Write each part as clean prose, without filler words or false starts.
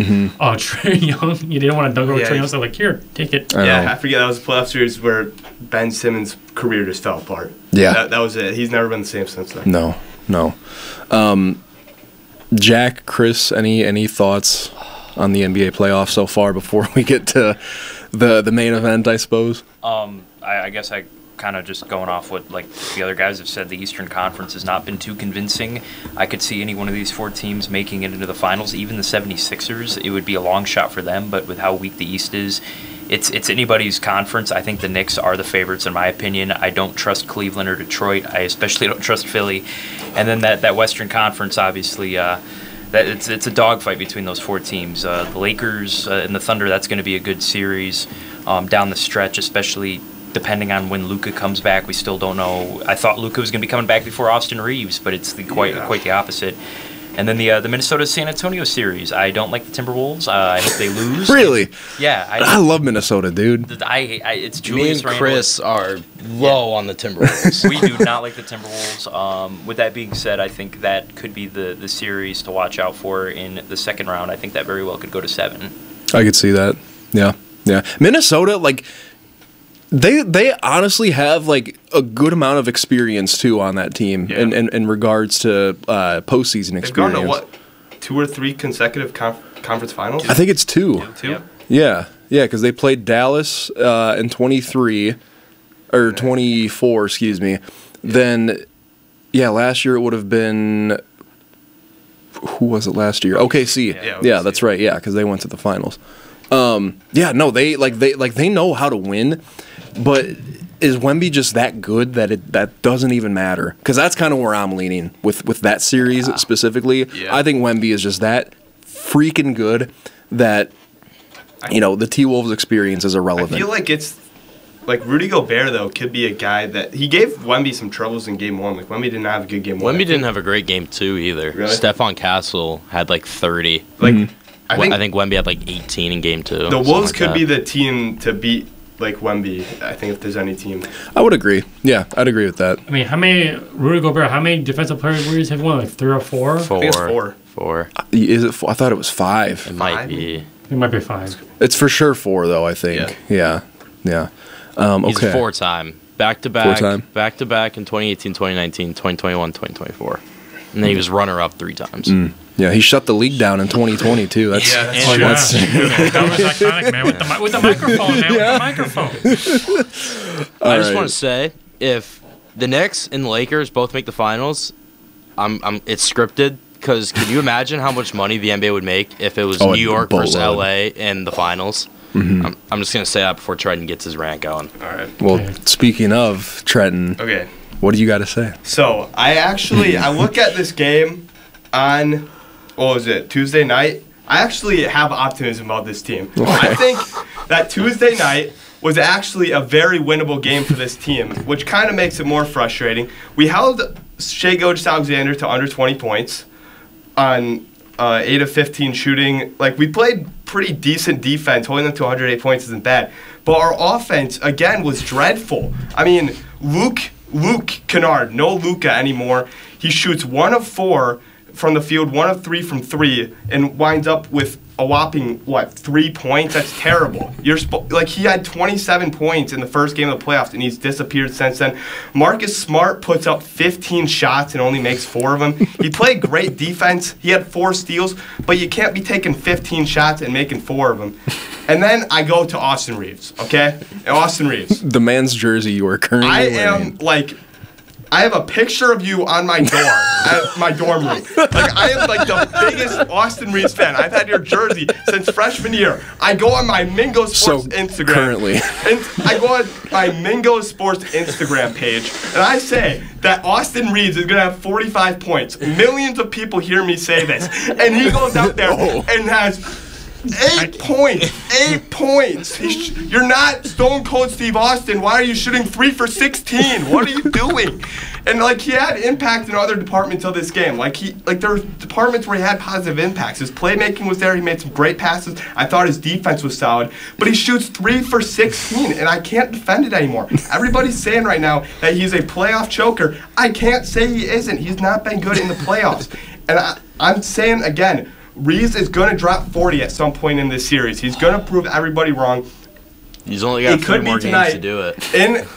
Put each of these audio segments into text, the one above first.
Trae Young, you didn't want to dunk over Trae Young, so like, here, take it. I forget, that was a playoff series where Ben Simmons' career just fell apart. Yeah. That was it. He's never been the same since then. No. Jack, Chris, any thoughts on the NBA playoffs so far before we get to the main event, I suppose? I guess I kind of just going off what like the other guys have said, the Eastern Conference has not been too convincing. I could see any one of these four teams making it into the finals. Even the 76ers, it would be a long shot for them, but with how weak the East is, it's anybody's conference. I think the Knicks are the favorites in my opinion. I don't trust Cleveland or Detroit. I especially don't trust Philly. And then that Western Conference, obviously, that it's a dogfight between those four teams. The Lakers and the Thunder, that's going to be a good series down the stretch, especially depending on when Luka comes back. We still don't know. I thought Luka was going to be coming back before Austin Reeves, but it's quite the opposite. And then the Minnesota-San Antonio series. I don't like the Timberwolves. I hope they lose. Really? Yeah. I love Minnesota, dude. It's Me Julius and Randle. Chris are low on the Timberwolves. We do not like the Timberwolves. With that being said, I think that could be the series to watch out for in the second round. I think that very well could go to 7. I could see that. Yeah. Minnesota, like, they honestly have like a good amount of experience too on that team in regards to postseason experience. They've gone to what, 2 or 3 consecutive conference finals? I think it's 2. 2? Yep. Yeah, because they played Dallas in 23 or 24, excuse me. Then, last year it would have been. Who was it last year? OKC. Yeah, that's right. Yeah, because they went to the finals. They know how to win, but is Wemby just that good that that doesn't even matter? Because that's kind of where I'm leaning with that series specifically. Yeah. I think Wemby is just that freaking good that the T-Wolves experience is irrelevant. I feel like it's like Rudy Gobert though could be a guy that he gave Wemby some troubles in game 1. Like Wemby didn't have a good game 1. Wemby didn't have a great game 2 either. Really? Stephon Castle had like 30. Like. I think Wemby had like 18 in game 2. The Wolves could be the team to beat like Wemby, I think, if there's any team. I would agree. Yeah, I'd agree with that. I mean, how many defensive player awards have you won? Like 3 or 4? 4. I think it's 4. 4. Is it? I thought it was 5. It might be. It might be 5. It's for sure 4 though. I think. Yeah. He's Okay. 4-time. Back-to-back in 2018, 2019, 2021, 2024. And then he was runner-up 3 times. Yeah, he shut the league down in 2020 too. That's that was iconic, man. With the microphone, man. With the microphone. I just want to say, if the Knicks and the Lakers both make the finals, it's scripted. Because can you imagine how much money the NBA would make if it was New York versus LA in the finals? I'm just gonna say that before Trenton gets his rant going. All right. Well, speaking of Trenton, okay, what do you got to say? So I look at this game on. What was it, Tuesday night? I actually have optimism about this team. Okay. I think that Tuesday night was actually a very winnable game for this team, which kind of makes it more frustrating. We held Shai Gilgeous-Alexander to under 20 points on 8 of 15 shooting. Like, we played pretty decent defense. Holding them to 108 points isn't bad. But our offense, again, was dreadful. I mean, Luke Kennard, no Luka anymore. He shoots 1 of 4 from the field, 1 of 3 from 3, and winds up with a whopping 3 points. That's terrible. He had 27 points in the first game of the playoffs, and he's disappeared since then. Marcus Smart puts up 15 shots and only makes 4 of them. He played great defense. He had 4 steals, but you can't be taking 15 shots and making 4 of them. And then I go to Austin Reeves. Okay, Austin Reeves, the man's jersey you are currently wearing. I have a picture of you on my door, at my dorm room. I am the biggest Austin Reeves fan. I've had your jersey since freshman year. I go on my Mingo Sports Instagram. Currently. And I go on my Mingo Sports Instagram page, and I say that Austin Reeves is going to have 45 points. Millions of people hear me say this. And he goes out there and has 8 points. 8 points. You're not Stone Cold Steve Austin. Why are you shooting 3 for 16? What are you doing? And he had impact in other departments of this game. There were departments where he had positive impacts. His playmaking was there. He made some great passes. I thought his defense was solid. But he shoots 3 for 16, and I can't defend it anymore. Everybody's saying right now that he's a playoff choker. I can't say he isn't. He's not been good in the playoffs. And I'm saying again, Reeves is going to drop 40 at some point in this series. He's going to prove everybody wrong. He's only got 3 more games to do it.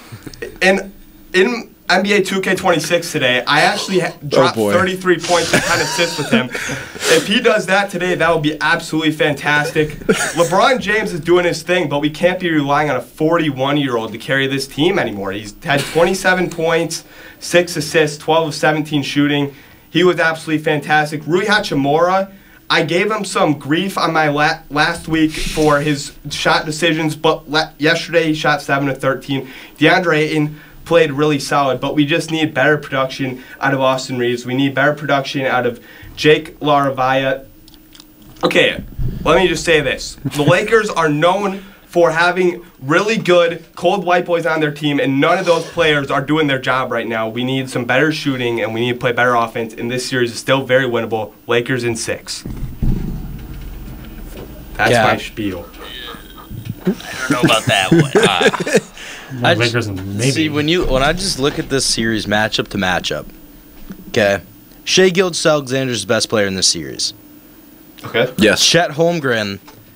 In NBA 2K26 today, I actually dropped 33 points and 10 assists with him. If he does that today, that would be absolutely fantastic. LeBron James is doing his thing, but we can't be relying on a 41-year-old to carry this team anymore. He's had 27 points, 6 assists, 12 of 17 shooting. He was absolutely fantastic. Rui Hachimura, I gave him some grief on my last week for his shot decisions, but yesterday he shot 7 of 13. DeAndre Ayton played really solid, but we just need better production out of Austin Reeves. We need better production out of Jake LaRavia. Okay, let me just say this. The Lakers are known for having really good cold white boys on their team, and none of those players are doing their job right now. We need some better shooting, and we need to play better offense, and this series is still very winnable. Lakers in 6. That's my spiel. I don't know about that one. Lakers maybe. See, when I just look at this series matchup to matchup, okay, Shai Gilgeous-Alexander is the best player in this series. Okay. Yes. Chet Holmgren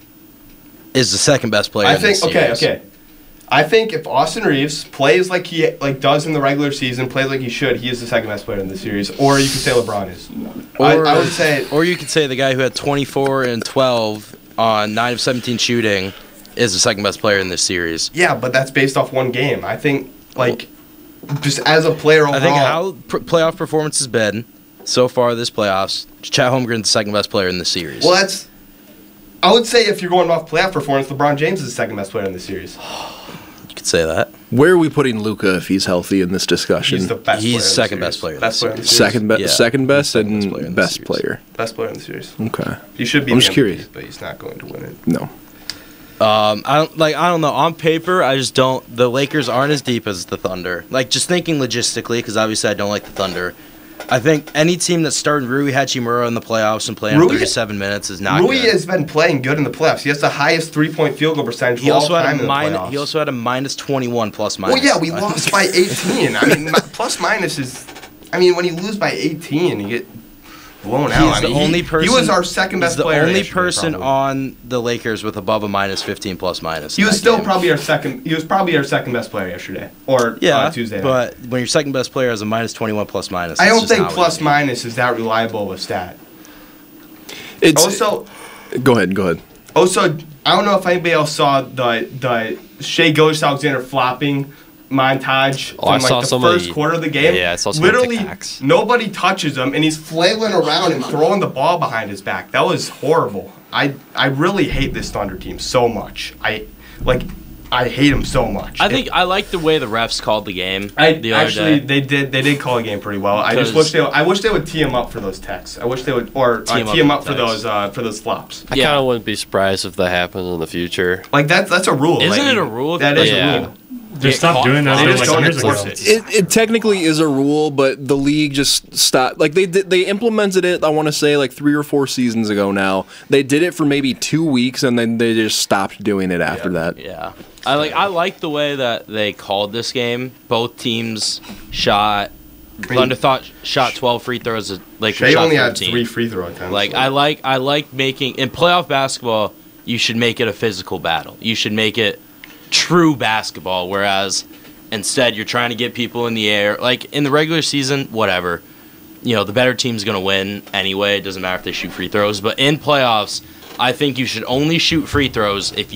is the second best player in this series. Okay. I think if Austin Reeves plays like he does in the regular season, plays like he should, he is the second best player in the series. Or you could say LeBron is. I would say. Or you could say the guy who had 24 and 12 on 9 of 17 shooting is the second best player in this series. Yeah, but that's based off one game. I think, just as a player overall. I think how playoff performance has been so far this playoffs, Chet Holmgren's the second best player in the series. Well, I would say if you're going off playoff performance, LeBron James is the second best player in the series. You could say that. Where are we putting Luka if he's healthy in this discussion? He's the best player. He's second best player in the series. Second best and best series. player. Best player in the series. Okay. He should be. I'm just curious, but he's not going to win it. No. I don't know. On paper, I just don't. The Lakers aren't as deep as the Thunder. Just thinking logistically, because obviously I don't like the Thunder. I think any team that's starting Rui Hachimura in the playoffs and playing 37 minutes is not Rui good. has been playing good in the playoffs. He has the highest 3-point field goal percentage He of all also time in the had playoffs. He also had a minus 21 plus minus. Well, yeah, we lost by 18. I mean, plus minus is. I mean, when you lose by 18, you get blown out. He's the only person. He was our second best player. He's the only yesterday, person probably. on the Lakers with above a minus 15 plus minus. He was still probably our second. He was probably our second best player yesterday, or Tuesday night. But when your second best player has a minus 21 plus minus, I don't think plus minus is that reliable of a stat. It's Also, go ahead. Also, I don't know if anybody else saw the Shai Gilgeous-Alexander flopping montage I from saw the somebody- first quarter of the game. Yeah, I saw some Literally, TikToks. nobody touches him, and he's flailing around and throwing the ball behind his back. That was horrible. I really hate this Thunder team so much. I hate him so much. I think I like the way the refs called the game. The other Actually, day. they did call a game pretty well. I wish they would tee him up for those techs. I wish they would tee him up for those flops. I kind of wouldn't be surprised if that happens in the future. That's a rule. Isn't it a rule? That is Yeah. a rule. They stopped doing that They just don't years ago. enforce it. It technically is a rule, but the league just stopped. They implemented it. I want to say 3 or 4 seasons ago now. They did it for maybe 2 weeks, and then they just stopped doing it after that. Yeah, I like the way that they called this game. Both teams shot. Thunder shot 12 free throws. Lakers Shai shot only had 13. 3 free throw attempts. I like making in playoff basketball. You should make it a physical battle. You should make it true basketball. Whereas instead you're trying to get people in the air. In the regular season, whatever. The better team's gonna win anyway. It doesn't matter if they shoot free throws. But in playoffs, I think you should only shoot free throws if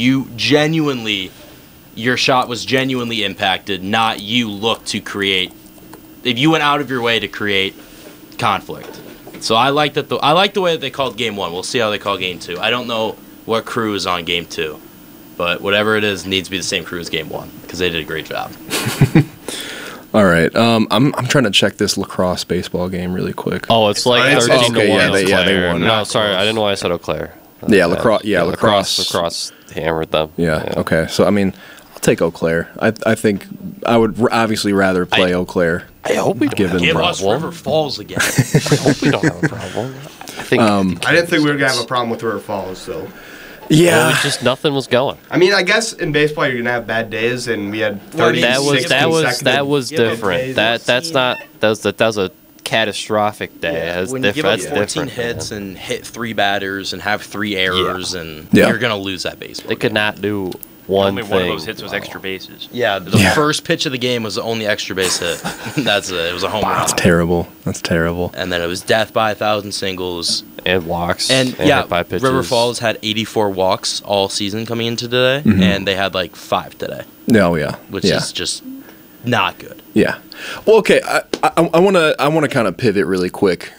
your shot was genuinely impacted, not you look to create. If you went out of your way to create conflict. So I like that. I like the way that they called Game 1. We'll see how they call Game 2. I don't know what crew is on Game 2, but whatever it is needs to be the same crew as Game 1 because they did a great job. All right, I'm trying to check this lacrosse baseball game really quick. Oh, it's 13 to 1. They won. No, sorry, I didn't know why I said Eau Claire. Lacrosse. Yeah, Lacrosse hammered them. Yeah. Okay. So I'll take Eau Claire. I think I would obviously rather play Eau Claire. I hope we don't Given Give problem. us River Falls again. I hope we don't have a problem. I think I didn't think we were gonna have a problem with River Falls, so. Yeah. just nothing was going. I mean, I guess in baseball you're gonna have bad days, and we had 36 That was consecutive different. days. That was a catastrophic day. Yeah, That's when you give up 14 different, hits man. and hit 3 batters and have 3 errors, and Yeah. you're gonna lose that baseball. They could game. not do one Only thing. one of those hits was extra bases. Yeah, the first pitch of the game was the only extra base hit. That's it. It was a home run. That's terrible. That's terrible. And then it was death by 1,000 singles. And walks. And yeah, hit by pitches. River Falls had 84 walks all season coming into today, and they had like 5 today, Oh yeah. which yeah. is just not good. Yeah. Well, okay. I want to kind of pivot really quick,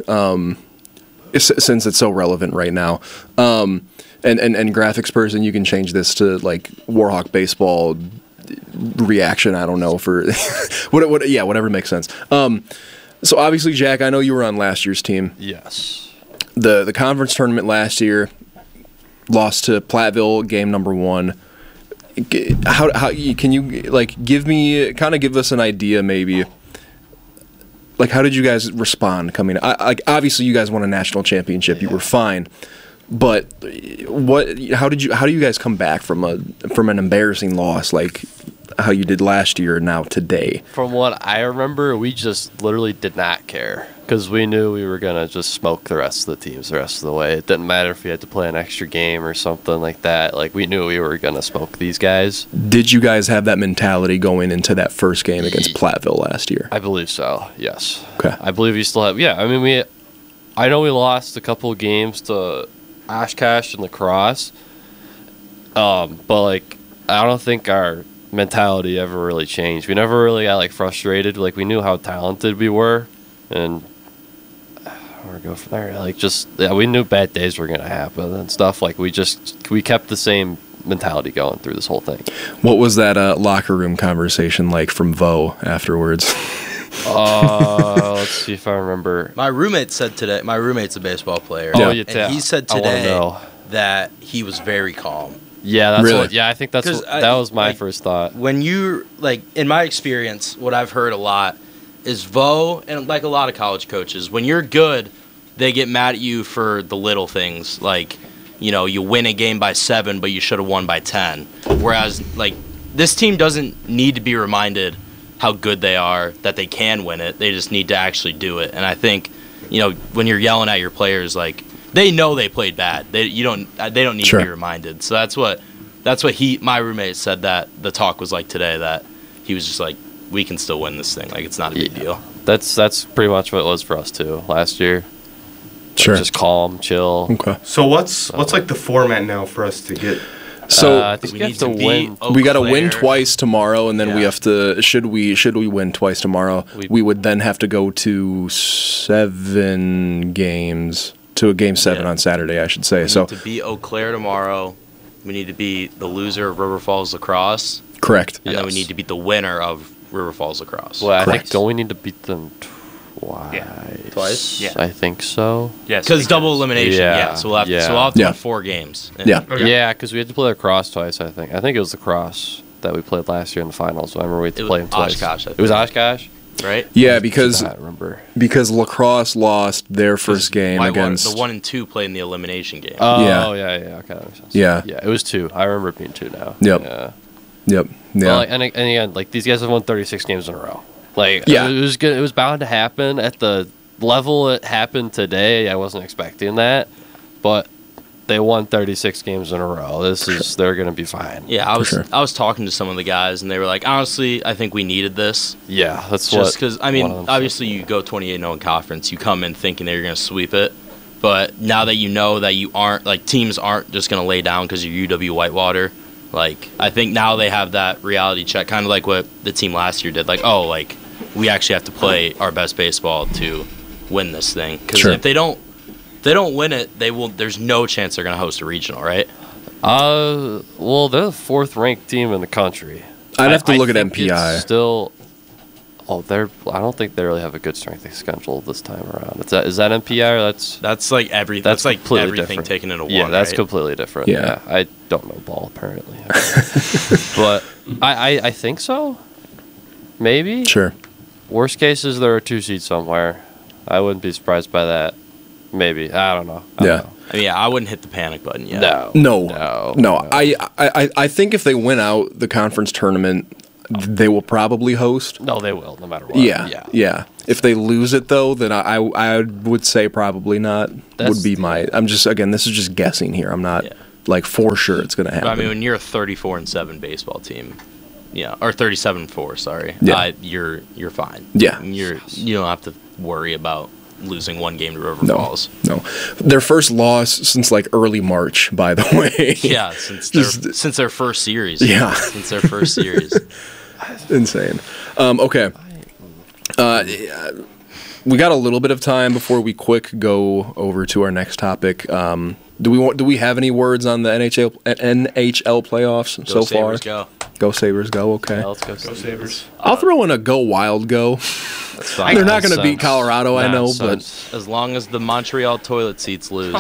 since it's so relevant right now. And graphics person, you can change this to like Warhawk baseball reaction. I don't know for whatever makes sense. So obviously, Jack, I know you were on last year's team. Yes. The conference tournament last year, lost to Platteville game number 1. How can you like give us an idea maybe? Like, how did you guys respond coming? Like, obviously, you guys won a national championship. You were fine, but how do you guys come back from an embarrassing loss like how you did last year and now today? From what I remember, we just literally did not care because we knew we were gonna just smoke the rest of the teams the rest of the way. It didn't matter if we had to play an extra game or something like that. Like, we knew we were gonna smoke these guys. Did you guys have that mentality going into that first game against Platteville last year? I believe so. Yes. Okay. I believe we still have. Yeah. I mean, I know we lost a couple of games to Oshkosh and Lacrosse. But like, I don't think our mentality ever really changed. We never really got like frustrated. Like, we knew how talented we were, and we're go from there. Like, just we knew bad days were gonna happen and stuff. Like, we kept the same mentality going through this whole thing. What was that locker room conversation like from Vo afterwards? Let's see if I remember. My roommate said today. My roommate's a baseball player. Yeah. And he said I wanna today know. that he was very calm. Yeah, that's Really? what. Yeah, I think that was my first thought. When you, like, in my experience, what I've heard a lot is Vo, and like a lot of college coaches, when you're good, they get mad at you for the little things. Like, you know, you win a game by 7, but you should have won by 10. Whereas, like, this team doesn't need to be reminded how good they are, that they can win it. They just need to actually do it. And I think, you know, when you're yelling at your players, like, they know they played bad. They don't need Sure. to be reminded. So that's what my roommate said that the talk was like today, that he was just like, we can still win this thing. Like, it's not a big deal. That's pretty much what it was for us too last year. Sure. Just calm, chill. Okay. So what's like the format now for us to get? So I think We we need have to to beat win. we got to Eau win Claire. twice tomorrow, and then we Yeah. have to. Should we win twice tomorrow? We would then have to go to 7 games to a game 7 Yeah. on Saturday, I should say. We So need to beat Eau Claire tomorrow. We need to beat the loser of River Falls Lacrosse. correct. And then we Yes. need to beat the winner of River Falls Lacrosse. Well, I think Correct. don't we need to beat them twice? Yeah. Twice? Yeah. I think so. Yes, Because double elimination, Yeah, yeah. So we'll have yeah. to Yeah. win 4 games. Yeah. Okay. Yeah, because we had to play lacrosse twice. I think it was lacrosse that we played last year in the finals. I remember we had to It play was them twice. Oshkosh, I It was think. Oshkosh. Right? Yeah, because I remember. Lacrosse lost their first game Whitewater, against. the 1 and 2 played in the elimination game. Oh Yeah. yeah, Okay, that makes sense. Yeah. Yeah, it was 2. I remember it being 2 now. Yep. Yeah. Yep. Yeah. Well, and again, like, these guys have won 36 games in a row. Like, Yeah. it was good. It was bound to happen at the level it happened today. I wasn't expecting that, but they won 36 games in a row. They're gonna be fine. Yeah, I sure. was talking to some of the guys, and they were like, honestly, I think we needed this. Yeah, that's Just what. because, I one mean, of them said. obviously you go 28-0 in conference, you come in thinking that you're going to sweep it. But now that you know that you aren't, like, teams aren't just going to lay down because you're UW Whitewater, like, I think now they have that reality check, kind of like what the team last year did. Like, oh, like, we actually have to play our best baseball to win this thing. Because Sure. if they don't win it, there's no chance they're going to host a regional, right? Well, they're the 4th ranked team in the country. I'd have to I look at think MPI. it's still. Oh, I don't think they really have a good strength of schedule this time around. Is that MPI or that's? That's like everything. That's That's like completely everything different. taken into Yeah, one. that's right? completely different. Yeah. I don't know ball apparently, but I think so. Maybe. Sure. Worst case is there are 2 seeds somewhere. I wouldn't be surprised by that. Maybe. I don't know. I don't Yeah. know. I mean, yeah, I wouldn't hit the panic button yet. No. No. I think if they win out the conference tournament, they will probably host. No, they will, no matter what. Yeah. If they lose it though, then I would say probably not. Would be my. I'm just again. This is just guessing here. I'm not like for sure it's gonna happen. I mean, when you're a 34-7 baseball team, or 37-4, sorry. You're fine. Yeah. You don't have to worry about losing one game to River Falls. No. Their first loss since like early March, by the way. Yeah, since their first series. Yeah. Since their first series. Insane. Okay. We got a little bit of time before we quick go over to our next topic. Do we have any words on the NHL playoffs so far? Go. Go Sabres, go. Okay. Yeah, let's go Sabres. I'll throw in a go Wild, go. That's fine. They're not going to beat Colorado, I know, but as long as the Montreal toilet seats lose.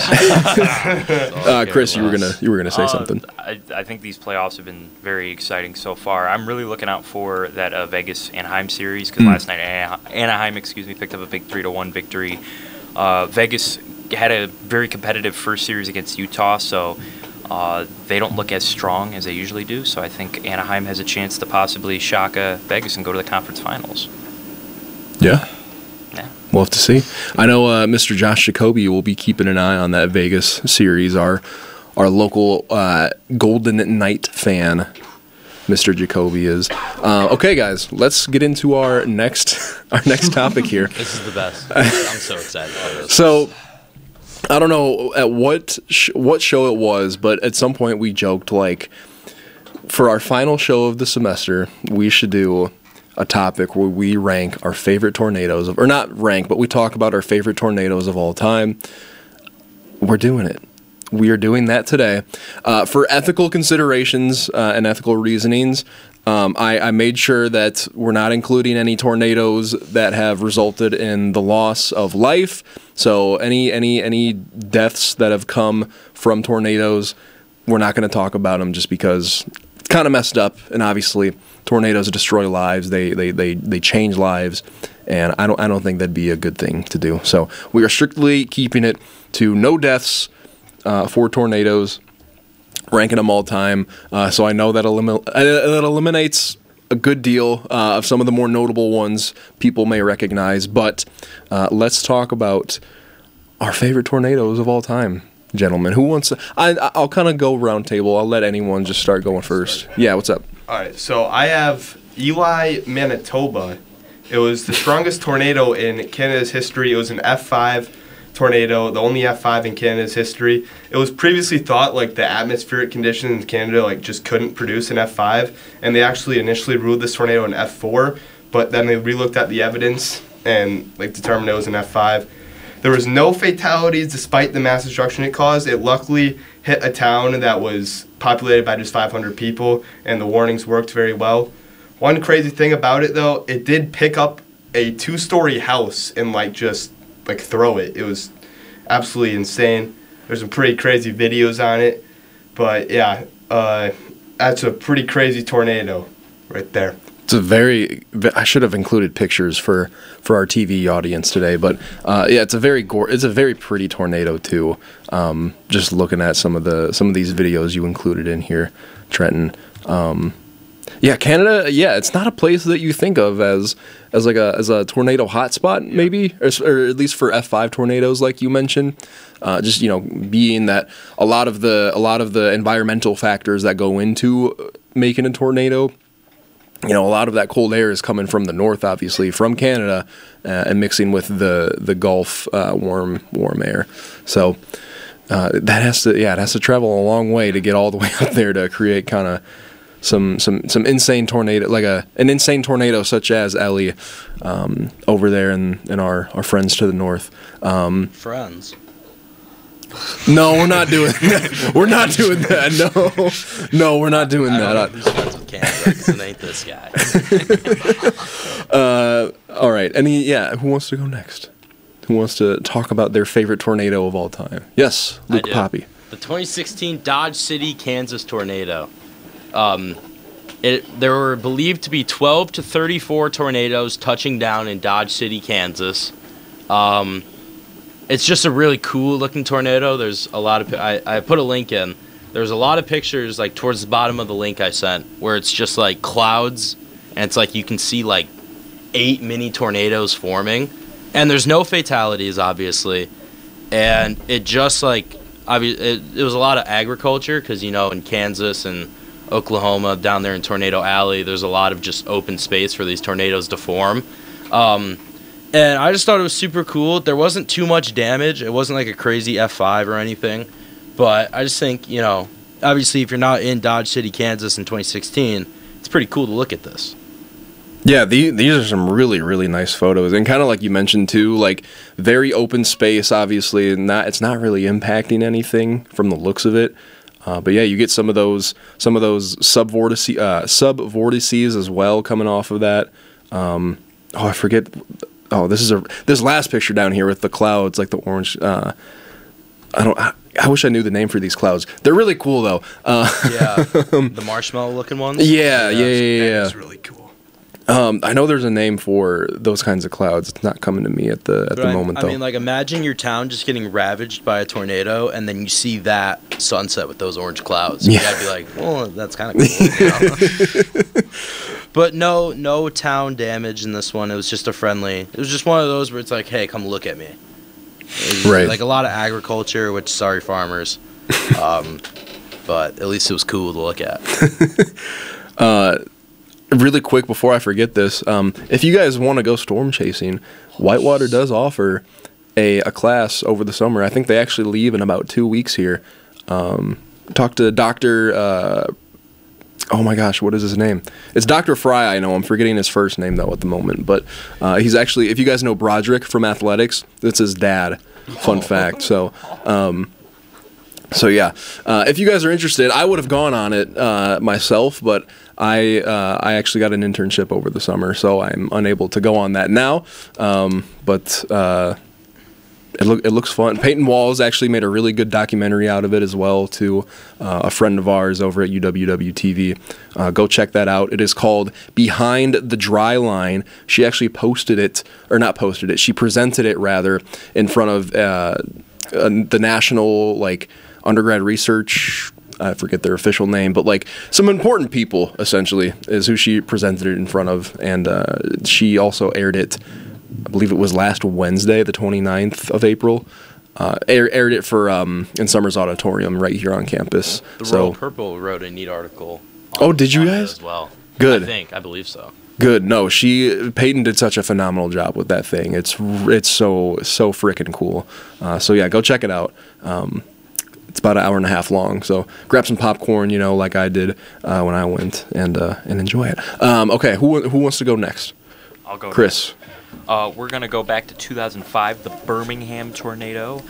Chris, you were gonna say something. I think these playoffs have been very exciting so far. I'm really looking out for that Vegas Anaheim series because last night Anaheim, picked up a big 3-1 victory. Vegas had a very competitive first series against Utah, so they don't look as strong as they usually do. So I think Anaheim has a chance to possibly shock Vegas and go to the conference finals. Yeah. We'll have to see. I know Mr. Josh Jacoby will be keeping an eye on that Vegas series. Our local Golden Knight fan, Mr. Jacoby is. Okay, guys, let's get into our next topic here. This is the best. I'm so excited about this. So, I don't know at what show it was, but at some point we joked like, for our final show of the semester, we should do a topic where we rank our favorite tornadoes, or not rank, but we talk about our favorite tornadoes of all time. We're doing it. We are doing that today. For ethical considerations and ethical reasonings, I made sure that we're not including any tornadoes that have resulted in the loss of life. So any deaths that have come from tornadoes, we're not going to talk about them just because it's kind of messed up. And obviously, tornadoes destroy lives. They change lives, and I don't think that'd be a good thing to do. So we are strictly keeping it to no deaths for tornadoes, ranking them all time. So I know that eliminates a good deal of some of the more notable ones people may recognize. But let's talk about our favorite tornadoes of all time, gentlemen. Who wants to? I'll kind of go round table. I'll let anyone just start going first. Yeah, what's up? All right, so I have Eli, Manitoba. It was the strongest tornado in Canada's history. It was an F5 tornado, the only F5 in Canada's history. It was previously thought like the atmospheric conditions in Canada like just couldn't produce an F5, and they actually initially ruled this tornado an F4, but then they relooked at the evidence and like determined it was an F5. There was no fatalities despite the mass destruction it caused. It luckily hit a town that was populated by just 500 people, and the warnings worked very well. One crazy thing about it, though, it did pick up a 2-story house and just throw it. It was absolutely insane. There's some pretty crazy videos on it, but yeah, that's a pretty crazy tornado right there. It's I should have included pictures for our TV audience today, but yeah, it's a very pretty tornado too. Just looking at some of these videos you included in here, Trenton. Yeah, Canada. Yeah, it's not a place that you think of as a tornado hotspot, maybe, or at least for F5 tornadoes, like you mentioned. Just being that a lot of the environmental factors that go into making a tornado. A lot of that cold air is coming from the north, obviously, from Canada, and mixing with the Gulf warm air. So it has to travel a long way to get all the way up there to create kind of some insane tornado, like an insane tornado such as Ellie over there in our friends to the north. Friends. No, we're not doing that. We're not doing that. No, we're not doing that. Who's friends with Canada? 'Cause it ain't this guy. All right. Who wants to go next? Who wants to talk about their favorite tornado of all time? Yes, Luke Poppy. The 2016 Dodge City, Kansas tornado. There were believed to be 12 to 34 tornadoes touching down in Dodge City, Kansas. It's just a really cool looking tornado. There's a lot of I put a link in. There's a lot of pictures towards the bottom of the link I sent where it's just clouds and it's like you can see like 8 mini tornadoes forming, and there's no fatalities, obviously, and it just like it was a lot of agriculture because in Kansas and Oklahoma down there in Tornado Alley, there's a lot of just open space for these tornadoes to form. And I just thought it was super cool. There wasn't too much damage. It wasn't like a crazy F5 or anything. But I just think, obviously if you're not in Dodge City, Kansas in 2016, it's pretty cool to look at this. Yeah, these are some really, really nice photos. And kind of like you mentioned too, like very open space, obviously. It's not really impacting anything from the looks of it. But yeah, you get some of those subvortices as well coming off of that. I forget. Oh, this last picture down here with the clouds, like the orange. I wish I knew the name for these clouds. They're really cool though. Yeah, the marshmallow looking ones. Yeah. It's really cool. I know there's a name for those kinds of clouds. It's not coming to me at the moment though. I mean, like imagine your town just getting ravaged by a tornado, and then you see that sunset with those orange clouds. Yeah, I'd be like, well, that's kind of cool. But no town damage in this one. It was just it was just one of those where it's like, hey, come look at me. Right. Like a lot of agriculture, which sorry farmers, but at least it was cool to look at. Really quick before I forget this, if you guys want to go storm chasing, Whitewater does offer a class over the summer. I think they actually leave in about 2 weeks here. Talk to Dr. Oh my gosh, what is his name? It's Dr. Fry, I know. I'm forgetting his first name, though, at the moment. But he's actually, if you guys know Broderick from athletics, that's his dad. Fun fact. So yeah, if you guys are interested, I would have gone on it myself, but I actually got an internship over the summer, so I'm unable to go on that now. But it looks fun. Peyton Walls actually made a really good documentary out of it as well, to a friend of ours over at UWW-TV. Go check that out. It is called Behind the Dry Line. She actually she presented it rather in front of the national undergrad research. I forget their official name, but some important people essentially is who she presented it in front of, and she also aired it. I believe it was last Wednesday, the 29th of April. Aired it for in Summers Auditorium right here on campus. The Royal Purple wrote a neat article. Did you guys? As well. Good. I believe so. Good. No, Peyton did such a phenomenal job with that thing. It's so freaking cool. So yeah, go check it out. It's about an hour and a half long, so grab some popcorn, like I did when I went, and enjoy it. Okay, who wants to go next? I'll go. Chris. We're gonna go back to 2005, the Birmingham tornado.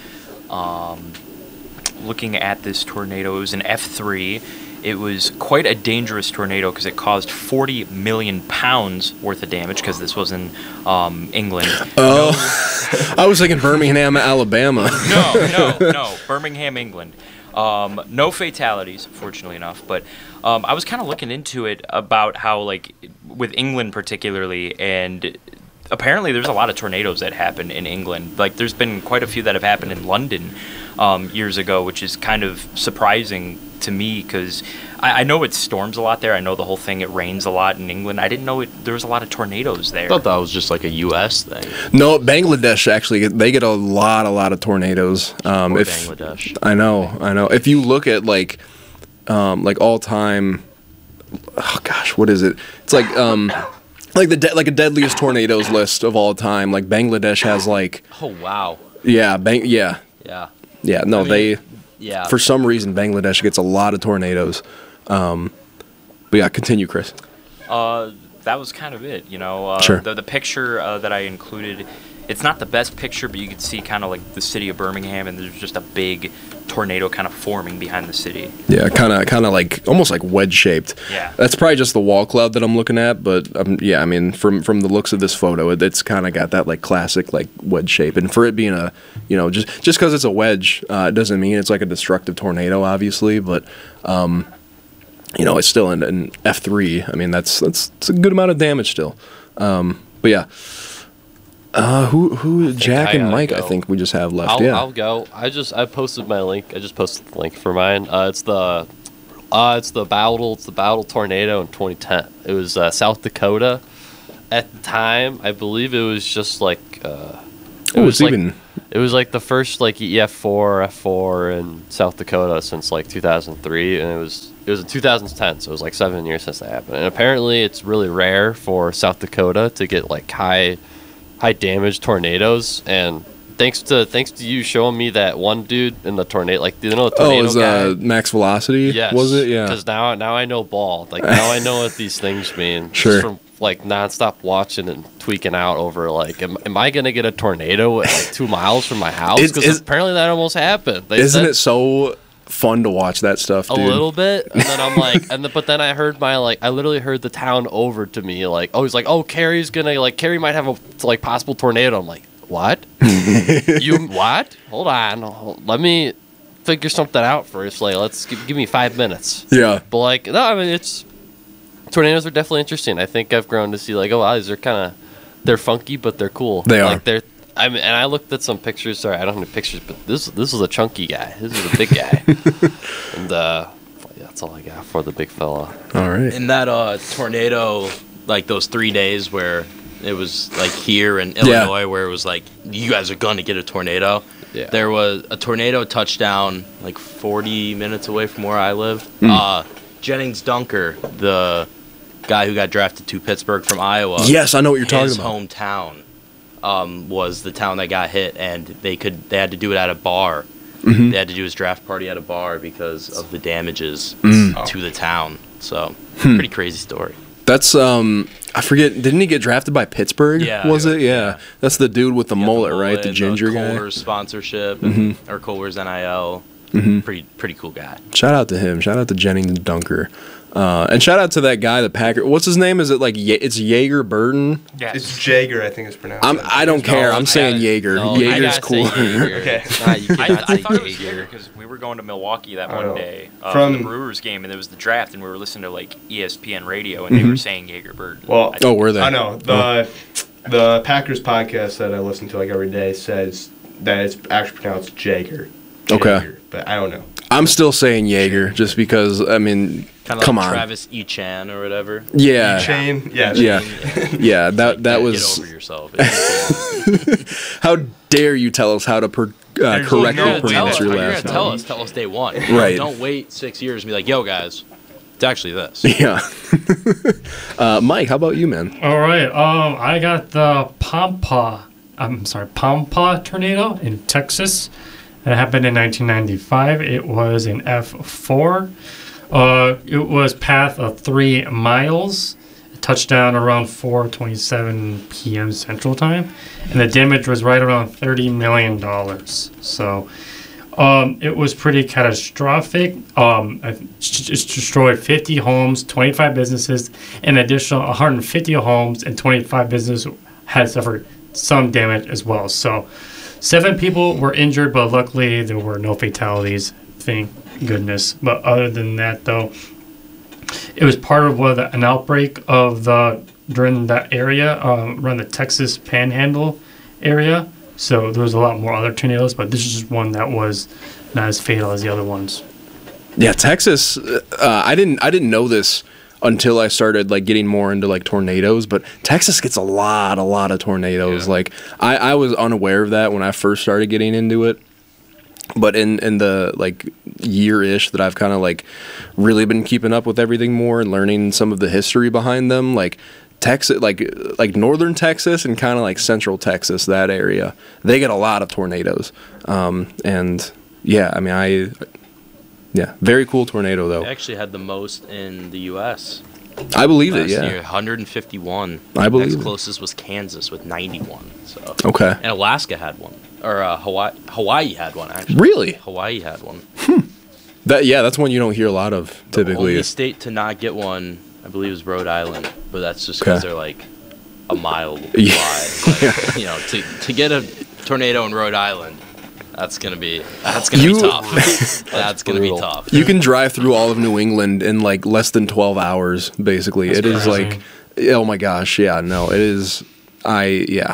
Looking at this tornado, it was an F3. It was quite a dangerous tornado because it caused 40 million pounds worth of damage, because this was in England. Oh, I was thinking Birmingham, Alabama. No, Birmingham, England. No fatalities, fortunately enough, but I was kind of looking into it about how, with England particularly, and apparently there's a lot of tornadoes that happen in England. There's been quite a few that have happened in London years ago, which is kind of surprising to me, because I know it storms a lot there. I know the whole thing, it rains a lot in England. I didn't know there was a lot of tornadoes there. I thought that was just a U.S. thing. No, Bangladesh actually, they get a lot of tornadoes. Bangladesh. I know. If you look at all time, oh gosh, what is it? It's like a deadliest tornadoes list of all time. Bangladesh has Oh wow. Yeah, Yeah. No, Yeah. For some reason, Bangladesh gets a lot of tornadoes. But yeah, continue, Chris. That was kind of it, Sure. The picture that I included, it's not the best picture, but you could see kind of the city of Birmingham, and there's just a big tornado kind of forming behind the city. Yeah, kind of almost wedge shaped. Yeah. That's probably just the wall cloud that I'm looking at, but yeah, I mean, from the looks of this photo, it's kind of got that classic wedge shape, and for it being a, just because it's a wedge, it doesn't mean it's a destructive tornado, obviously, but it's still an F3. I mean, that's a good amount of damage still. But yeah. Who Jack and Mike, I think we just have left. I'll go. I posted my link. I just posted the link for mine. It's the It's the Battle tornado in 2010. It was South Dakota. At the time, I believe it was just like it was like the first like F4 in South Dakota since like 2003, and it was in 2010, so it was like 7 years since that happened. And apparently, it's really rare for South Dakota to get like high damage tornadoes. And thanks to you showing me that one dude in the tornado, like the tornado it was guy. Max Velocity. Yes, was it? Yeah. Because now I know ball. Like now I know what these things mean. Sure. Just from like nonstop watching and tweaking out over like, am I gonna get a tornado at like 2 miles from my house? Because apparently that almost happened. Isn't it so fun to watch that stuff, dude? A little bit, and then I'm like, but then I heard I literally heard the town over to me like, he's like, Carrie's Carrie might have a like possible tornado. I'm like, what? You what? Hold on, let me figure something out first. Like, let's give me 5 minutes. Yeah, but like, no, I mean tornadoes are definitely interesting. I think I've grown to see like, wow, these are they're funky, but they're cool. They like, are. And I looked at some pictures. Sorry, I don't have any pictures, but this is a chunky guy. This is a big guy. And that's all I got for the big fella. All right. In that tornado, like those 3 days where it was like here in Illinois, where it was like, you guys are gonna get a tornado. Yeah. There was a tornado touchdown like 40 minutes away from where I live. Jennings Dunker, the guy who got drafted to Pittsburgh from Iowa. Yes, I know what you're talking about. His hometown was the town that got hit, and they had to do it at a bar. They had to do his draft party at a bar because of the damages to the town. So, pretty crazy story. That's I forget. Didn't he get drafted by Pittsburgh? Yeah. Was it? Yeah. That's the dude with the mullet, right? The ginger guy. Kohler's sponsorship or Kohler's NIL. Pretty cool guy. Shout out to him. Shout out to Jennings Dunker. And shout out to that guy, the Packer. What's his name? Is it like it's Jaeger Burton? Yes. It's Jaeger, I think it's pronounced. I don't care. I'm saying Jaeger. Jaeger's cool. Okay. I thought it was Jaeger because we were going to Milwaukee that one day for the Brewers game, and there was the draft, and we were listening to like ESPN radio, and they were saying Jaeger Burton. Well, were they? I know the Packers podcast that I listen to like every day says that it's actually pronounced Jaeger. Okay. But I don't know. I'm still saying Jaeger just because, I mean, Kinda come like on. Travis Echan or whatever. Yeah. Chain. Yeah. Yeah, that was... Get over yourself. How dare you tell us how to correctly pronounce your last name? Tell us day one. Right. Don't wait 6 years and be like, yo, guys, it's actually this. Yeah. Mike, how about you, man? All right. I got the Pampa tornado in Texas. It happened in 1995. It was an F4. It was path of 3 miles. It touched down around 4:27 p.m. Central Time, and the damage was right around $30 million. So it was pretty catastrophic. It destroyed 50 homes, 25 businesses, and an additional 150 homes and 25 businesses had suffered some damage as well. So 7 people were injured, but luckily there were no fatalities. Thank goodness. But other than that, though, it was part of an outbreak during that area around the Texas Panhandle area. So there was a lot more other tornadoes, but this is just one that was not as fatal as the other ones. Yeah, Texas. I didn't know this until I started like getting more into like tornadoes, but Texas gets a lot of tornadoes. Yeah. Like I was unaware of that when I first started getting into it. But in the like year-ish that I've kind of like really been keeping up with everything more and learning some of the history behind them, like Texas, like northern Texas and kind of like central Texas, that area, they get a lot of tornadoes. And yeah, I mean, very cool tornado though. They actually had the most in the U.S. I believe it. Last Yeah, year, 151. I believe Next closest was Kansas with 91. So okay, and Alaska had one, or Hawaii had one actually. Really? Hawaii had one. That's one you don't hear a lot of typically. The only state to not get one, I believe, is Rhode Island, but that's just because they're like a mile wide. Like, you know, to get a tornado in Rhode Island, that's gonna be tough. That's gonna be tough. You can drive through all of New England in like less than 12 hours. Basically, it is like, oh my gosh, yeah, no, it is.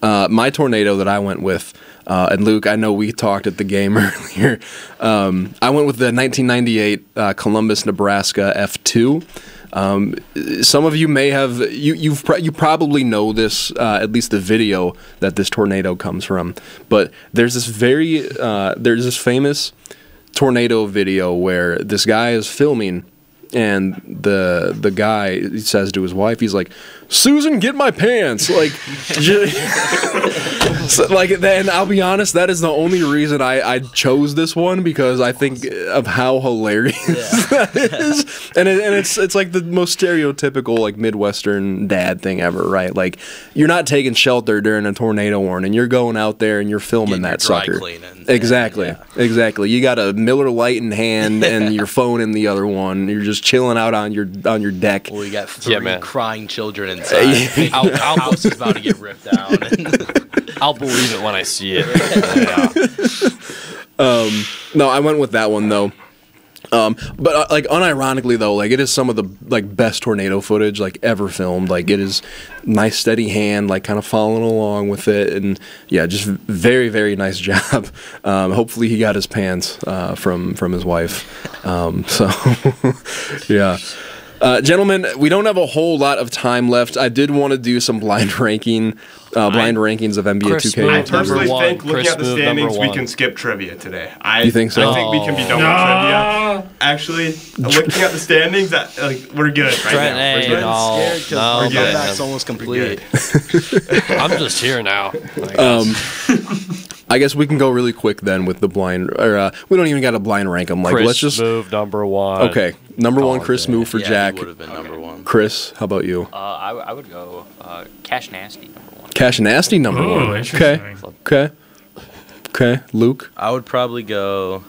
My tornado that I went with, and Luke, I know we talked at the game earlier. I went with the 1998 Columbus, Nebraska F2. Some of you may have you probably know this, at least the video that this tornado comes from. But there's this famous tornado video where this guy is filming, and the guy, he says to his wife, he's like, "Susan, get my pants!" Like, so, like, and I'll be honest, that is the only reason I chose this one, because I think of how hilarious that is, and it's like the most stereotypical like Midwestern dad thing ever, right? Like, you're not taking shelter during a tornado warning, you're going out there and you're filming that sucker. Cleaning. Exactly. You got a Miller Lite in hand and your phone in the other one. You're just chilling out on your deck. Well, you got three crying children inside. Our house is about to get ripped down. I'll believe it when I see it. No, I went with that one though. But like unironically though, like it is some of the like best tornado footage like ever filmed. Like it is nice steady hand, like kind of following along with it, and yeah, just very very nice job. Hopefully he got his pants from his wife. So yeah. Gentlemen, we don't have a whole lot of time left. I did want to do some blind rankings of NBA Chris 2K. I personally Number think, one. looking at the Chris Smoove, standings, number we one. can skip trivia today. You think so? I think we can be done with trivia. Actually, looking at the standings, we're good right Trent, now. We're hey, good. no. Scared because No, our we're good. comeback's almost complete. I'm just here now. I guess. I guess we can go really quick then with the blind, or we don't even got to blind rank them. Like, Chris let's just move number one. okay. Number one, Call Chris it Move for Yeah, Jack. he would have been number one. Chris, how about you? I would go Cash Nasty number one. Cash Nasty number Ooh, one. interesting. Okay. Luke. I would probably go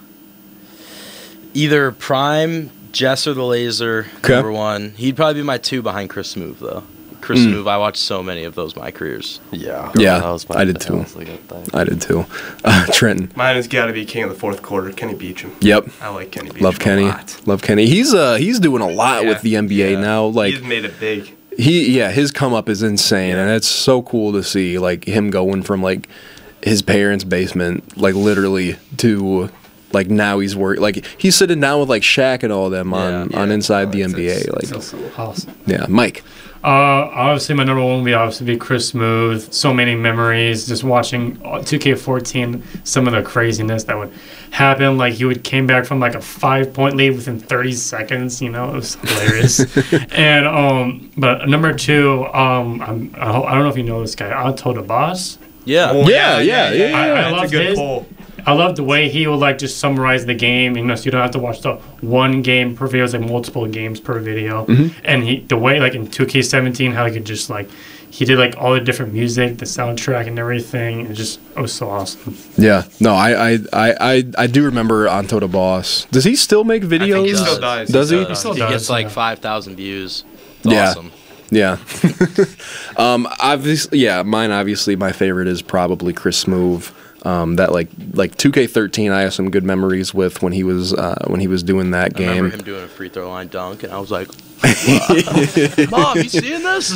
either Prime, Jess, or the Laser, Okay. number one. He'd probably be my two behind Chris Smoove, though. Chris Smoove, I watched so many of those my careers. Yeah. Yeah, That was I did too. that was a good thing. I did too. Trenton. Mine has got to be king of the fourth quarter, Kenny Beecham. Yep. I like Kenny Beecham Love Kenny. a lot. Love Kenny. He's doing a lot Yeah. with the NBA now. Like He's made it big. his come up is insane, and it's so cool to see like him going from like his parents' basement, like literally to like now he's he's sitting down with like Shaq and all them on inside the NBA. Like That's so awesome. yeah, Mike. Obviously, my number one would obviously be Chris Smoove. So many memories just watching 2K14. Some of the craziness that would happen. Like he came back from like a 5-point lead within 30 seconds. You know, it was hilarious. And but number two, I don't know if you know this guy, Otto the Boss. Yeah. Oh, Yeah. I That's love a good his. poll. I love the way he would like just summarize the game, you know, so you don't have to watch the one game per video, it's like multiple games per video. And the way like in 2K17, how he could just like he did like all the different music, the soundtrack and everything. It was so awesome. Yeah, no, I do remember Anto the Boss. Does he still make videos? He still does. Does he? He still He does, gets like yeah. 5,000 views. It's Yeah. awesome. Yeah. Obviously, yeah. Mine, obviously, my favorite is probably Chris Smoove. That like 2K13, I have some good memories with when he was doing that I remember game. him doing a free throw line dunk, and I was like, Mom, you seeing this?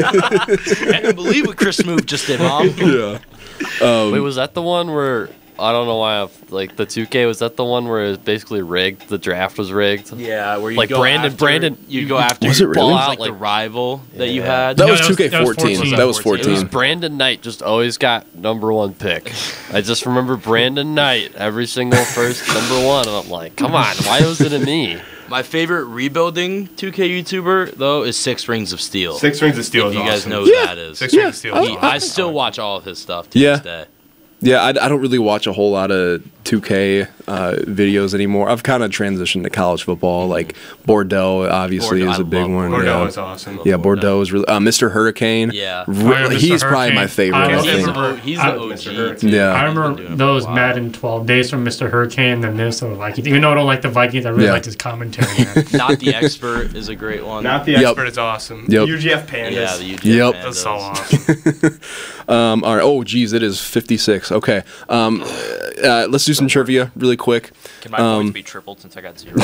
I can't believe what Chris Smoove just did, Mom. Yeah. Wait, was that the one where I don't know why like the 2K was that the one where it was basically rigged? The draft was rigged. Yeah, where you Like go Brandon, you go after Was it really? ball Ball like out, the like- rival that you had. That No, was that was 2K14. That was 14. It was Brandon Knight just always got number one pick. I just remember Brandon Knight every single first number one, and I'm like, come on, why wasn't it me? My favorite rebuilding 2K YouTuber though is Six Rings of Steel. Six Rings of Steel if is you guys awesome. know who that is. Six Rings of Steel is I awesome. still watch all of his stuff to Yeah. this day. Yeah, I don't really watch a whole lot of 2K videos anymore. I've kind of transitioned to college football. Like Bordeaux, obviously, Bordeaux, is a I big love one. Bordeaux yeah. is awesome. Yeah, Bordeaux is really. Mr. Hurricane. Yeah. Really, Mr. he's probably my Hurricane. favorite. I I love think. He's I- the Mr. OG. Hurricane. Yeah. I Been doing remember it those for a while. Madden 12 days from Mr. Hurricane, the Miss or Vikings. Even though I don't like the Vikings, I really Yeah. liked his commentary. Man. Not the Expert is a great one. Not the Yep. expert is awesome. Yep. UGF Pandas. yeah, the UGF Yep. Pandas. That's so awesome. All right. Oh, geez, it is 56. Okay. Let's do some trivia really quick. Can my points be tripled since I got 0?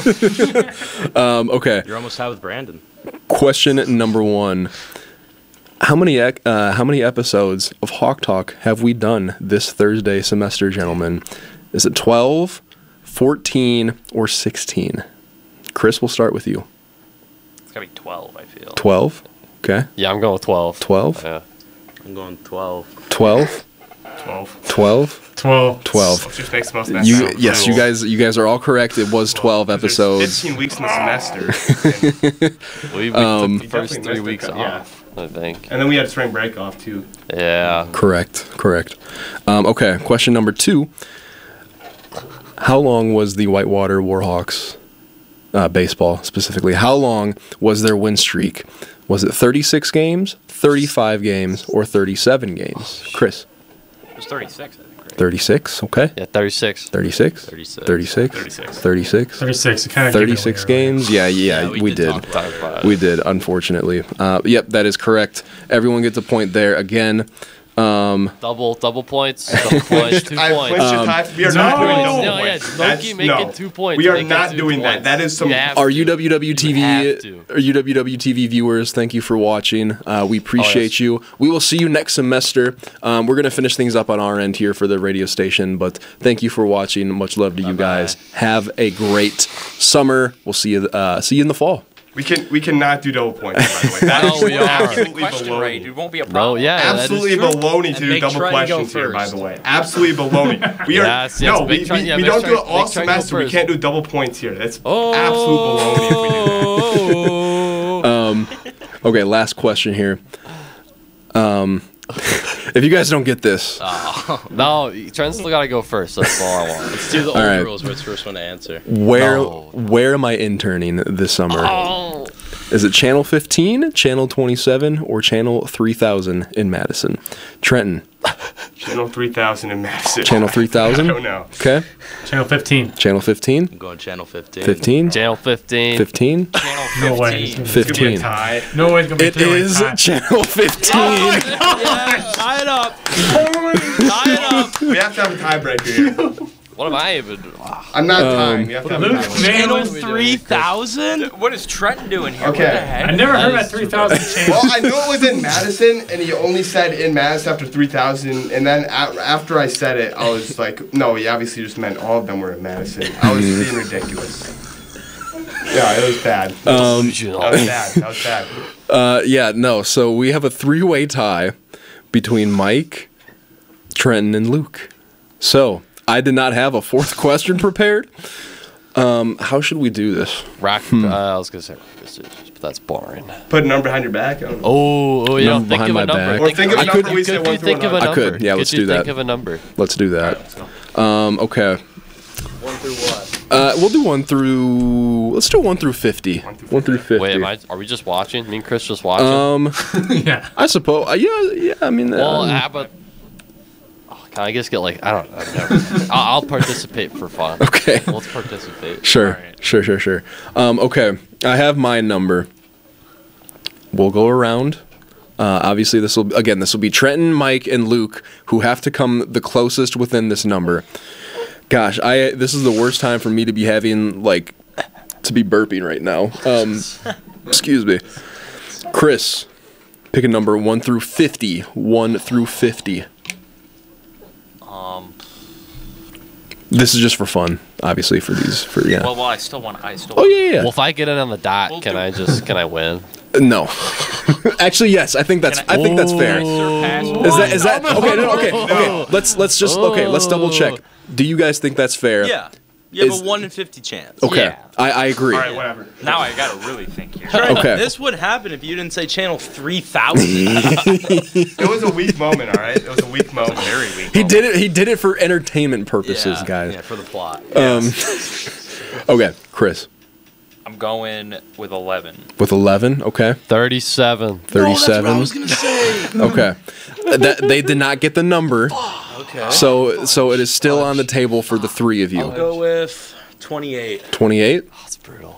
Okay. You're almost tied with Brandon. Question number one. How many episodes of Hawk Talk have we done this Thursday semester, gentlemen? Is it 12, 14, or 16? Chris, we'll start with you. It's got to be 12, I feel. 12? Okay. Yeah, I'm going with 12. 12? Yeah. I'm going 12. 12? 12. 12? 12. 12. Just makes the most sense. Yes, you guys are all correct. It was 12 There's episodes. 15 weeks in the semester. We took the first definitely 3 missed weeks it, yeah. off, I think. And then we had spring break off, too. Yeah. Correct. Okay, question number 2. How long was the Whitewater Warhawks, baseball specifically, how long was their win streak? Was it 36 games, 35 games, or 37 games? Chris? It was 36, I think, right? 36, okay. Yeah, 36. 36? 36. 36? 36. 36? 36. Kind of 36 games? Yeah, we did. talk about it, but- We did, unfortunately. Yep, that is correct. Everyone gets a point there. Again, Double points. Double points. 2 I points. flinched your time. We are not doing double No, yeah, points. Loki, make it 2 points. We are Make it not 2 doing that. points. That is some. You have our to. UWWTV, have to. or UWWTV viewers, thank you for watching. We appreciate you. We will see you next semester. We're going to finish things up on our end here for the radio station, but thank you for watching. Much love to you guys. Have a great summer. We'll see you in the fall. We cannot do double points, by the way. That No, is we are. absolutely Question right. baloney. It won't be a No, problem. yeah. Absolutely that is true. baloney to And do make double Trent go questions here, by the first. way. Absolutely baloney. We are Yes, no, make we Trent- yeah, we make don't do it Trent- all make Trent go semester. We first. can't do double points here. That's absolute baloney if we do that. Okay, last question here. If you guys don't get this, No, Trent's still got to go first. That's all I want. Let's do the old right. rules where it's first one to answer. where am I interning this summer? Oh. Is it Channel 15, Channel 27, or Channel 3000 in Madison? Trenton, Channel 3000 in Madison. Channel 3000? I don't know. Okay. Channel 15. Channel 15? I'm going channel 15. 15? Channel 15. 15? Channel No way. 15. It's gonna be a 15. tie. No way it's going to be It three-way is tie. Channel 15. Tie it up. Tie it up. We have to have a tiebreaker here. What am I even? I'm not tying. We have to have a Luke, tiebreaker. man, Channel was- 3000? What is Trent doing here? Okay. What the heck? I never heard That that is 3,000 channel. Well, I knew it was in Madison, and he only said in Madison after 3000. And then after I said it, I was like, no, he obviously just meant all of them were in Madison. I was being ridiculous. Yeah, it was bad. That was bad. That was bad. Yeah, no. So we have a 3-way tie between Mike, Trenton, and Luke. So I did not have a 4th question prepared. How should we do this? Rock. I was gonna say rock, scissors, but that's boring. Put a number behind your back. I don't know. Oh, yeah. Number Think behind of my a number. back. Or think of a I number. could- We say Could one you through think of a another. I number? could, yeah, let's Could you do think that. of a number? Let's do that. Let's go. Okay. 1 through what? We'll do 1 through. Let's do 1 through 50. 1 through 50. Wait, are we just watching? Me and Chris just watching? Yeah. I suppose. Yeah. I mean. Well, how about? Can I just get like I don't know. I'll participate for fun. okay. Let's participate. Sure. Sure. Okay. I have my number. We'll go around. Obviously, this will be Trenton, Mike, and Luke who have to come the closest within this number. Gosh, this is the worst time for me to be having to be burping right now. Excuse me. Chris, pick a number 1 through 50. 1 through 50. This is just for fun, obviously. Yeah. Well, I still want. Oh yeah. Well, if I get it on the dot, We'll can do- I win? No. Actually, yes. I think that's fair. Is that okay? No, okay. Let's just let's double check. Do you guys think that's fair? Yeah. You have Is- a 1 in 50 chance. Okay. Yeah. I agree. All right, whatever. Now I gotta really think here. Okay. This would happen if you didn't say channel 3000. It was a weak moment, all right? It was a weak moment. Very weak. He did it for entertainment purposes, guys. Yeah, for the plot. Okay, Chris. I'm going with 11. With 11, okay. 37. 37. I was going to say. Okay. They did not get the number. Okay. So it is still on the table for the 3 of I'll you. go with 28. 28. That's brutal.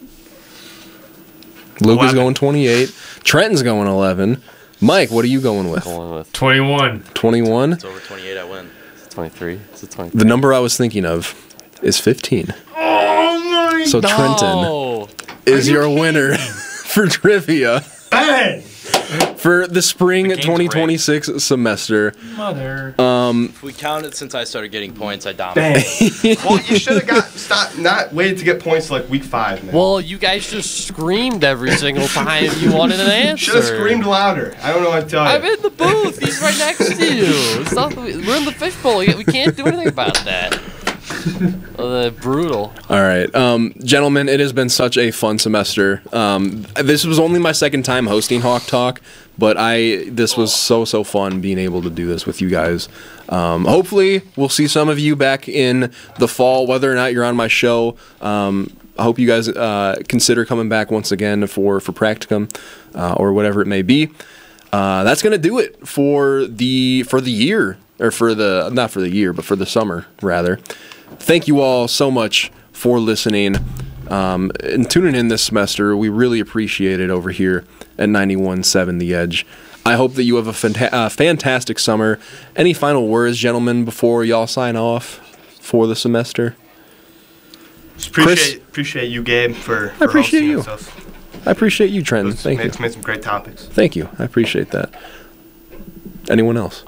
Luke is 11. going 28. Trenton's going 11. Mike, what are you going with? Going with 21. 21. It's over 28, I win. 23. Is it 23? The number I was thinking of is 15. Oh my So Trenton No. is your winner for trivia. Hey! For the spring The game's 2026 semester, Mother. If we count it since I started getting points, I dominated. Well, you should have not waited to get points like week 5, man. Well, you guys just screamed every single time you wanted an answer. Should have screamed louder. I don't know what to tell you. I'm in the booth. He's right next to you. It's not, we're in the fishbowl. We can't do anything about that. Brutal. all right, gentlemen, it has been such a fun semester. This was only my second time hosting Hawk Talk, but this was so fun being able to do this with you guys. Hopefully, we'll see some of you back in the fall, whether or not you're on my show. I hope you guys consider coming back once again for practicum or whatever it may be. That's gonna do it for the year, or not for the year, but for the summer rather. Thank you all so much for listening and tuning in this semester. We really appreciate it over here at 91.7 The Edge. I hope that you have a fantastic summer. Any final words, gentlemen, before y'all sign off for the semester? Appreciate you, Gabe, for I appreciate hosting you. and stuff. I appreciate you, Trenton. Thank you. Made some great topics. Thank you. I appreciate that. Anyone else?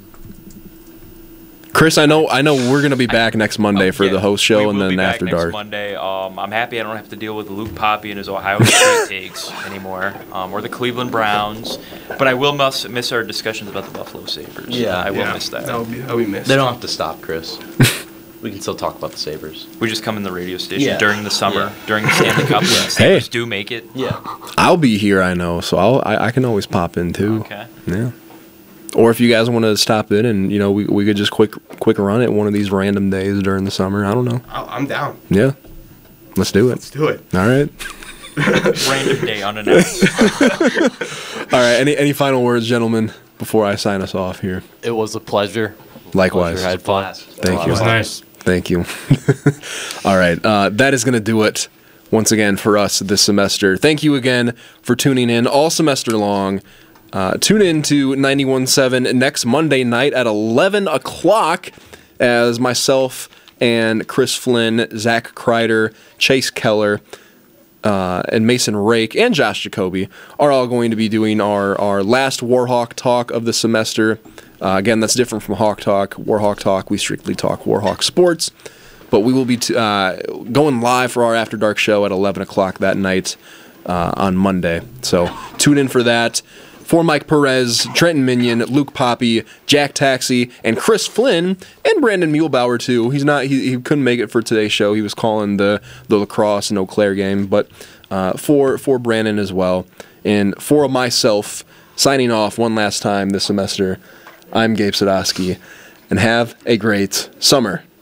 Chris, I know we're gonna be back next Monday for the host show and then after dark. Next Monday. I'm happy I don't have to deal with Luke Poppy and his Ohio State takes anymore, or the Cleveland Browns. But I will miss our discussions about the Buffalo Sabres. Yeah. I will miss that. That'll be missed. They don't have to stop, Chris. We can still talk about the Sabres. We just come in the radio station Yeah. during the summer, during the Stanley Cup when the Hey. Sabres do make it. Yeah. I'll be here, I know, so I can always pop in too. Okay. Yeah. Or if you guys want to stop in and we could just quick run it one of these random days during the summer. I don't know. I'm down. Yeah. Let's do it. Let's do it. All right. Random day unannounced. All right. Any final words, gentlemen, before I sign us off here? It was a pleasure. Likewise. Pleasure. I had fun. Blast. Thank It you. was nice. Thank you. All right. That is going to do it once again for us this semester. Thank you again for tuning in all semester long. Tune in to 91.7 next Monday night at 11 o'clock as myself and Chris Flynn, Zach Kreider, Chase Keller, and Mason Rake, and Josh Jacoby are all going to be doing our last Warhawk talk of the semester. Again, that's different from Hawk Talk. Warhawk Talk, we strictly talk Warhawk sports. But we will be going live for our After Dark show at 11 o'clock that night on Monday. So tune in for that. For Mike Perez, Trenton Minion, Luke Poppy, Jack Taxi, and Chris Flynn, and Brandon Muehlbauer too. He couldn't make it for today's show. He was calling the lacrosse and Eau Claire game. But for Brandon as well, and for myself, signing off one last time this semester, I'm Gabe Sadowski, and have a great summer.